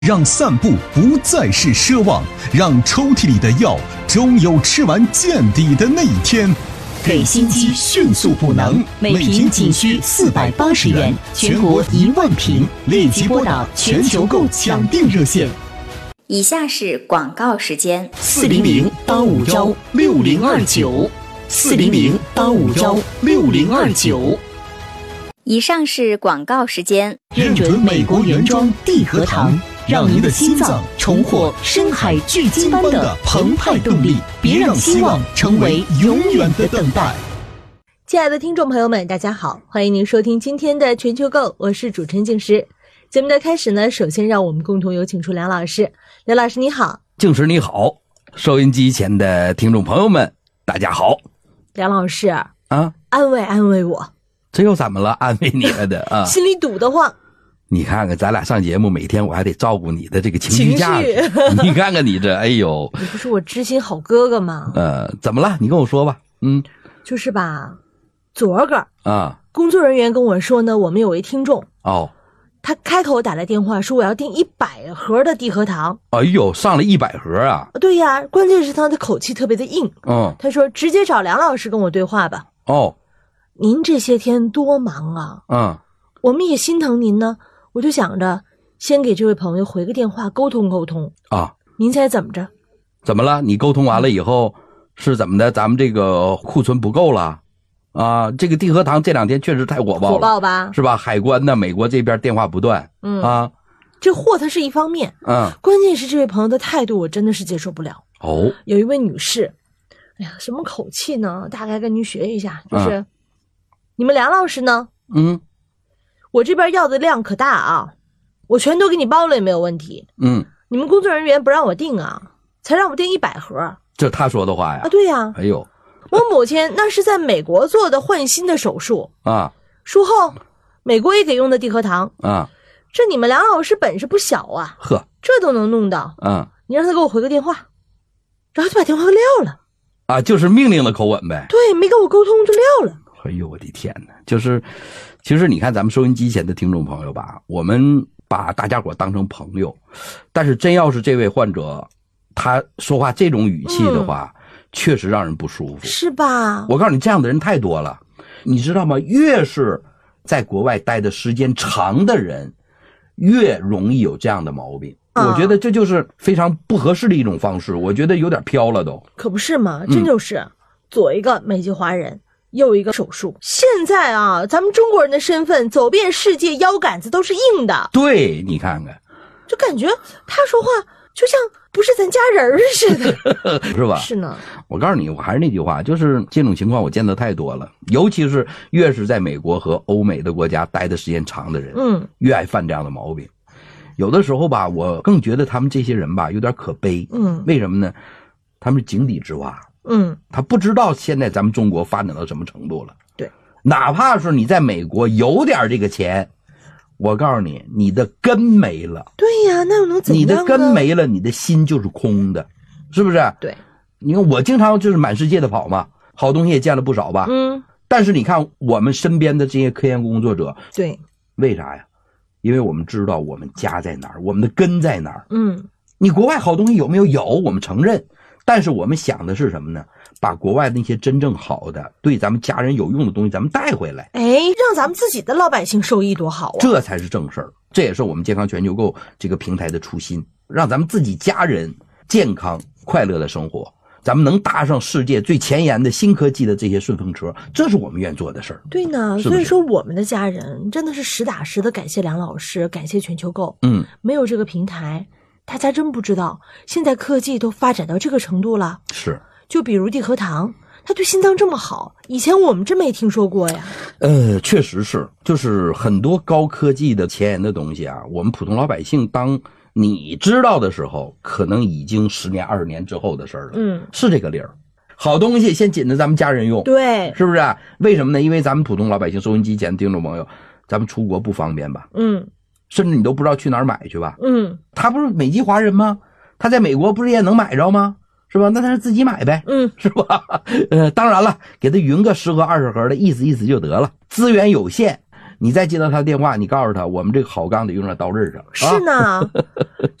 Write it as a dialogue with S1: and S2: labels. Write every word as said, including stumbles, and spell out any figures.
S1: 让散步不再是奢望，让抽屉里的药终有吃完见底的那一天。
S2: 给心肌迅速补能，每瓶仅需四百八十元，全国一万瓶，立即拨打全球购抢订热线。
S3: 以下是广告时间：
S2: 四零零八五幺六零二九，四零零八五幺六零二九。
S3: 以上是广告时间。
S2: 认准美国原装地核糖，让您的心脏重获深海巨鲸般的澎湃动力，别让希望成为永远的等待。
S4: 亲爱的听众朋友们，大家好，欢迎您收听今天的全球购，我是主持人静时。节目的开始呢，首先让我们共同有请出梁老师。梁老师你好。
S5: 静时你好，收音机前的听众朋友们大家好。
S4: 梁老师啊，安慰安慰我。
S5: 这又怎么了？安慰你了的啊？
S4: 心里堵得慌。
S5: 你看看咱俩上节目，每天我还得照顾你的这个情绪价值。你看看你这，哎呦！
S4: 你不是我知心好哥哥吗？
S5: 呃，怎么了？你跟我说吧。嗯，
S4: 就是吧，昨个
S5: 啊，
S4: 工作人员跟我说呢，我们有位听众
S5: 哦，
S4: 他开口打来电话说我要订一百盒的地核糖。
S5: 哎呦，上了一百盒啊！
S4: 对呀，关键是他的口气特别的硬。
S5: 嗯，
S4: 他说直接找梁老师跟我对话吧。
S5: 哦。
S4: 您这些天多忙啊，
S5: 嗯，
S4: 我们也心疼您呢，我就想着先给这位朋友回个电话沟通沟通
S5: 啊。
S4: 您猜怎么着？
S5: 怎么了？你沟通完了以后是怎么的？咱们这个库存不够了啊？这个地核糖这两天确实太火爆了，
S4: 火爆吧？
S5: 是吧？海关呢，美国这边电话不断，嗯啊，
S4: 这货它是一方面，
S5: 嗯，
S4: 关键是这位朋友的态度我真的是接受不了。
S5: 哦，
S4: 有一位女士，哎呀，什么口气呢？大概跟您学一下，就是。嗯，你们梁老师呢？
S5: 嗯，
S4: 我这边要的量可大啊，我全都给你包了也没有问题。
S5: 嗯，
S4: 你们工作人员不让我订啊，才让我订一百盒。
S5: 这他说的话呀？
S4: 啊，对呀。
S5: 哎呦，
S4: 我母亲那是在美国做的换心的手术
S5: 啊，
S4: 术后美国也给用的地核糖
S5: 啊，
S4: 这你们梁老师本事不小啊，
S5: 呵，
S4: 这都能弄到。
S5: 嗯，
S4: 你让他给我回个电话，然后就把电话给撂了。
S5: 啊，就是命令的口吻呗。
S4: 对，没跟我沟通就撂了。
S5: 哎呦我的天哪，就是其实你看咱们收音机前的听众朋友吧，我们把大家伙当成朋友，但是真要是这位患者他说话这种语气的话、嗯、确实让人不舒服，
S4: 是吧？
S5: 我告诉你，这样的人太多了，你知道吗？越是在国外待的时间长的人越容易有这样的毛病、啊、我觉得这就是非常不合适的一种方式，我觉得有点飘了都。
S4: 可不是嘛，真就是、嗯、左一个美籍华人又一个手术，现在啊，咱们中国人的身份走遍世界，腰杆子都是硬的。
S5: 对，你看看，
S4: 就感觉他说话就像不是咱家人似的，
S5: 是吧？
S4: 是呢。
S5: 我告诉你，我还是那句话，就是这种情况我见得太多了，尤其是越是在美国和欧美的国家待的时间长的人，嗯，越爱犯这样的毛病。有的时候吧，我更觉得他们这些人吧有点可悲，嗯，为什么呢？他们是井底之蛙。
S4: 嗯，
S5: 他不知道现在咱们中国发展到什么程度了。
S4: 对，
S5: 哪怕是你在美国有点这个钱，我告诉你，你的根没了。
S4: 对呀，那又能怎样呢？
S5: 你的根没了，你的心就是空的，是不是？
S4: 对，
S5: 你看我经常就是满世界的跑嘛，好东西也见了不少吧。
S4: 嗯，
S5: 但是你看我们身边的这些科研工作者，
S4: 对，
S5: 为啥呀？因为我们知道我们家在哪儿，我们的根在哪儿。
S4: 嗯，你
S5: 国外好东西有没有？有，我们承认。但是我们想的是什么呢？把国外那些真正好的对咱们家人有用的东西咱们带回来，
S4: 哎，让咱们自己的老百姓受益多好啊！
S5: 这才是正事儿，这也是我们健康全球购这个平台的初心，让咱们自己家人健康快乐的生活，咱们能搭上世界最前沿的新科技的这些顺风车，这是我们愿做的事儿。
S4: 对呢，
S5: 是是
S4: 所以说我们的家人真的是实打实的感谢梁老师，感谢全球购。
S5: 嗯，
S4: 没有这个平台，大家真不知道现在科技都发展到这个程度了。
S5: 是，
S4: 就比如地核糖，它对心脏这么好，以前我们真没听说过呀。
S5: 呃，确实是，就是很多高科技的前沿的东西啊，我们普通老百姓当你知道的时候，可能已经十年二十年之后的事儿了。
S4: 嗯，
S5: 是这个理儿。好东西先紧着咱们家人用，
S4: 对，
S5: 是不是啊？为什么呢？因为咱们普通老百姓收音机前的听众朋友，咱们出国不方便吧？
S4: 嗯，
S5: 甚至你都不知道去哪儿买去吧？
S4: 嗯，
S5: 他不是美籍华人吗？他在美国不是也能买着吗？是吧？那他是自己买呗，
S4: 嗯，
S5: 是吧？呃，当然了，给他匀个十盒二十盒的，意思意思就得了。资源有限， 你再接到他电话，你告诉他我们这个好钢得用在刀刃上。
S4: 是呢，